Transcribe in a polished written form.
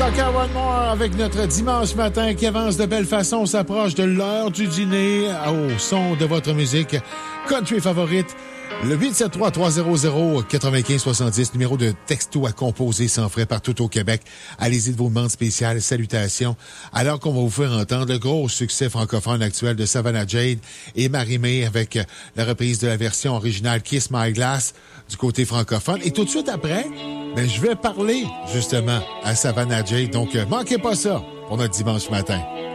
Tucker One More avec notre dimanche matin qui avance de belle façon. On s'approche de l'heure du dîner au son de votre musique country favorite. Le 873-300-9570, numéro de texto à composer sans frais partout au Québec. Allez-y de vos demandes spéciales. Salutations. Alors qu'on va vous faire entendre le gros succès francophone actuel de Savannah Jade et Marie-Mé avec la reprise de la version originale Kiss My Glass du côté francophone. Et tout de suite après, je vais parler justement à Savannah Jade. Donc, manquez pas ça pour notre dimanche matin.